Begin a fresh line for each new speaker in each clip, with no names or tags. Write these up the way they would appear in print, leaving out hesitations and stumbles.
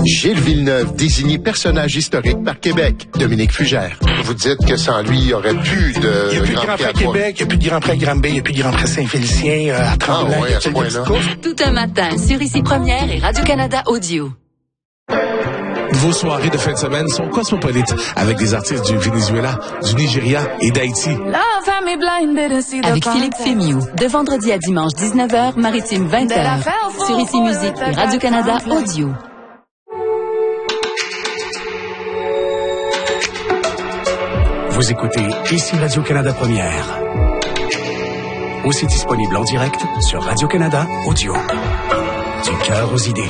Gilles Villeneuve, désigné personnage historique par Québec. Dominique Fugère. Vous dites que sans lui, il n'y aurait plus de...
Il n'y a plus de Grand Prix à Québec, il n'y a plus de Grand Prix à Granby, il n'y a plus de Grand Prix à Saint-Félicien, à Tremblant.
Ah ouais, à ce point-là.
Tout un matin sur Ici Première et Radio-Canada Audio.
Vos soirées de fin de semaine sont cosmopolites avec des artistes du Venezuela, du Nigeria et d'Haïti.
Avec Philippe Fémiou, de vendredi à dimanche 19h, Maritime 20h, sur Ici Musique et Radio-Canada Audio.
Vous écoutez Ici Radio-Canada Première. Aussi disponible en direct sur Radio-Canada Audio. Du cœur aux idées.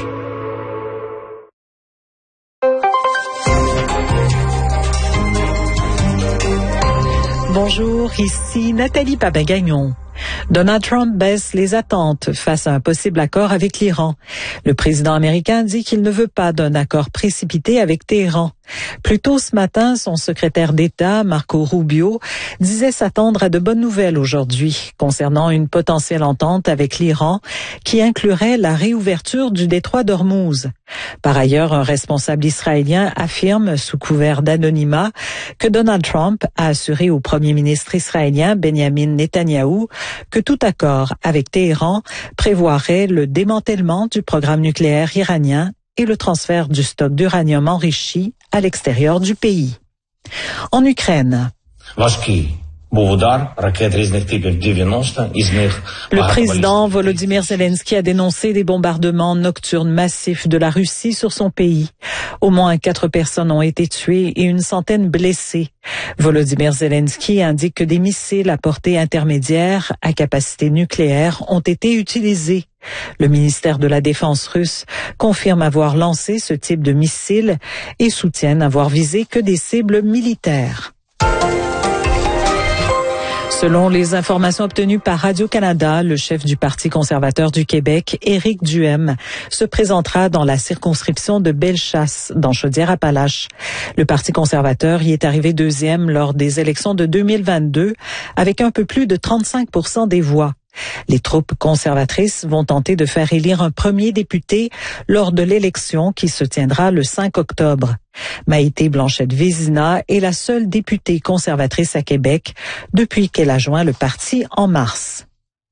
Bonjour, ici Nathalie Papagagnon. Donald Trump baisse les attentes face à un possible accord avec l'Iran. Le président américain dit qu'il ne veut pas d'un accord précipité avec Téhéran. Plus tôt ce matin, son secrétaire d'État, Marco Rubio, disait s'attendre à de bonnes nouvelles aujourd'hui concernant une potentielle entente avec l'Iran qui inclurait la réouverture du détroit d'Ormuz. Par ailleurs, un responsable israélien affirme, sous couvert d'anonymat, que Donald Trump a assuré au premier ministre israélien, Benjamin Netanyahou, que tout accord avec Téhéran prévoirait le démantèlement du programme nucléaire iranien et le transfert du stock d'uranium enrichi à l'extérieur du pays. En Ukraine, le président Volodymyr Zelensky a dénoncé des bombardements nocturnes massifs de la Russie sur son pays. Au moins 4 personnes ont été tuées et une centaine blessées. Volodymyr Zelensky indique que des missiles à portée intermédiaire à capacité nucléaire ont été utilisés. Le ministère de la Défense russe confirme avoir lancé ce type de missiles et soutient n'avoir visé que des cibles militaires. Selon les informations obtenues par Radio-Canada, le chef du Parti conservateur du Québec, Éric Duhem, se présentera dans la circonscription de Bellechasse, dans Chaudière-Appalaches. Le Parti conservateur y est arrivé deuxième lors des élections de 2022, avec un peu plus de 35% des voix. Les troupes conservatrices vont tenter de faire élire un premier député lors de l'élection qui se tiendra le 5 octobre. Maïté Blanchette-Vézina est la seule députée conservatrice à Québec depuis qu'elle a joint le parti en mars.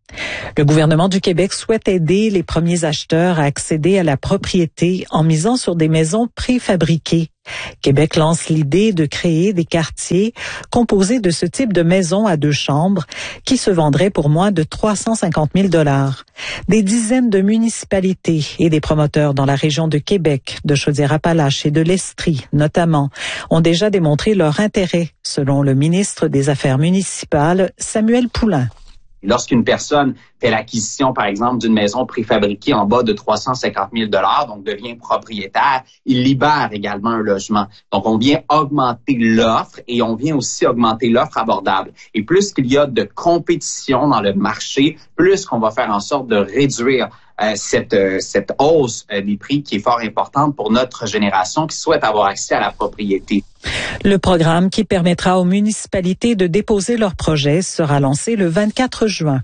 Le gouvernement du Québec souhaite aider les premiers acheteurs à accéder à la propriété en misant sur des maisons préfabriquées. Québec lance l'idée de créer des quartiers composés de ce type de maisons à 2 chambres qui se vendraient pour moins de 350 000 $. Des dizaines de municipalités et des promoteurs dans la région de Québec, de Chaudière-Appalaches et de l'Estrie, notamment, ont déjà démontré leur intérêt, selon le ministre des Affaires municipales, Samuel Poulin.
Lorsqu'une personne fait l'acquisition, par exemple, d'une maison préfabriquée en bas de 350 000 $, donc devient propriétaire, il libère également un logement. Donc, on vient augmenter l'offre et on vient aussi augmenter l'offre abordable. Et plus qu'il y a de compétition dans le marché, plus qu'on va faire en sorte de réduire cette hausse des prix qui est fort importante pour notre génération qui souhaite avoir accès à la propriété.
Le programme qui permettra aux municipalités de déposer leurs projets sera lancé le 24 juin.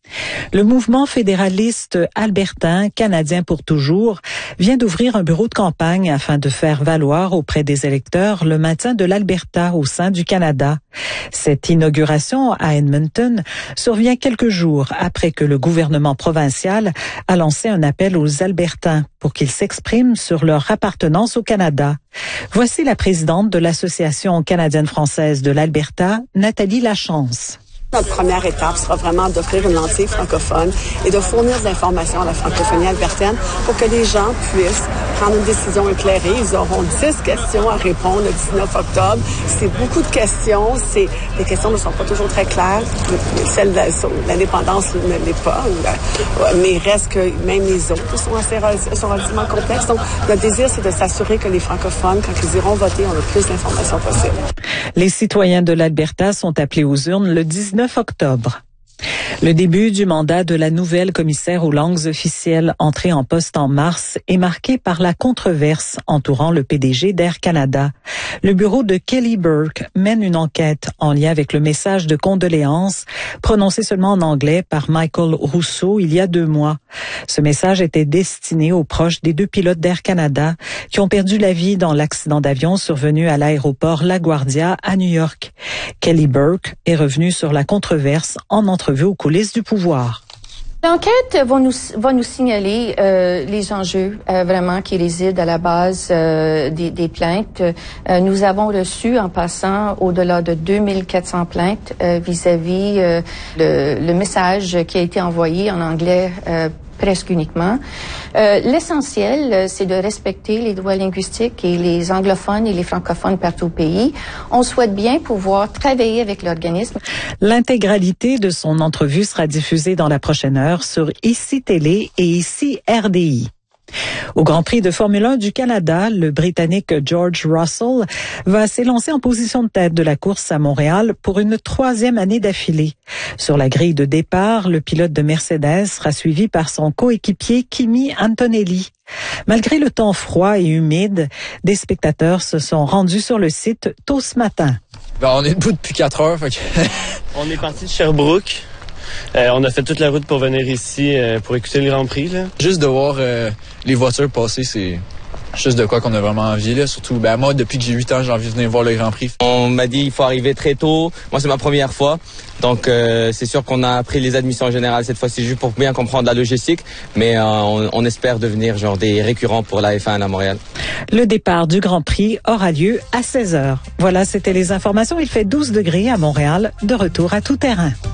Le mouvement fédéraliste albertain Canadien pour toujours vient d'ouvrir un bureau de campagne afin de faire valoir auprès des électeurs le maintien de l'Alberta au sein du Canada. Cette inauguration à Edmonton survient quelques jours après que le gouvernement provincial a lancé un appel aux Albertains pour qu'ils s'expriment sur leur appartenance au Canada. Voici la présidente de l'Association canadienne-française de l'Alberta, Nathalie Lachance.
Notre première étape sera vraiment d'offrir une lentille francophone et de fournir des informations à la francophonie albertaine pour que les gens puissent prendre une décision éclairée. Ils auront 10 questions à répondre le 19 octobre. C'est beaucoup de questions. Les questions ne sont pas toujours très claires. Celle de l'indépendance ne l'est pas. Mais il reste que même les autres sont relativement complexes. Donc, notre désir, c'est de s'assurer que les francophones, quand ils iront voter, ont le plus d'informations possible.
Les citoyens de l'Alberta sont appelés aux urnes le 19 octobre. Le début du mandat de la nouvelle commissaire aux langues officielles entrée en poste en mars est marqué par la controverse entourant le PDG d'Air Canada. Le bureau de Kelly Burke mène une enquête en lien avec le message de condoléances prononcé seulement en anglais par Michael Rousseau il y a 2 mois. Ce message était destiné aux proches des 2 pilotes d'Air Canada qui ont perdu la vie dans l'accident d'avion survenu à l'aéroport LaGuardia à New York. Kelly Burke est revenu sur la controverse en entrevue aux coulisses du pouvoir.
L'enquête va nous signaler les enjeux vraiment qui résident à la base des plaintes. Nous avons reçu en passant au-delà de 2400 plaintes vis-à-vis le message qui a été envoyé en anglais presque uniquement. L'essentiel, c'est de respecter les droits linguistiques et les anglophones et les francophones partout au pays. On souhaite bien pouvoir travailler avec l'organisme.
L'intégralité de son entrevue sera diffusée dans la prochaine heure sur ICI Télé et ICI RDI. Au Grand Prix de Formule 1 du Canada, le Britannique George Russell va s'élancer en position de tête de la course à Montréal pour une 3e année d'affilée. Sur la grille de départ, le pilote de Mercedes sera suivi par son coéquipier Kimi Antonelli. Malgré le temps froid et humide, des spectateurs se sont rendus sur le site tôt ce matin.
On est debout depuis 4 heures.
On est parti de Sherbrooke. On a fait toute la route pour venir ici pour écouter le Grand Prix. Là.
Juste de voir les voitures passer, c'est juste de quoi qu'on a vraiment envie. Là. Surtout, moi, depuis que j'ai 8 ans, j'ai envie de venir voir le Grand Prix.
On m'a dit qu'il faut arriver très tôt. Moi, c'est ma première fois. Donc, c'est sûr qu'on a pris les admissions générales cette fois-ci juste pour bien comprendre la logistique. Mais on espère devenir genre des récurrents pour la F1 à Montréal.
Le départ du Grand Prix aura lieu à 16h. Voilà, c'était les informations. Il fait 12 degrés à Montréal. De retour à tout terrain.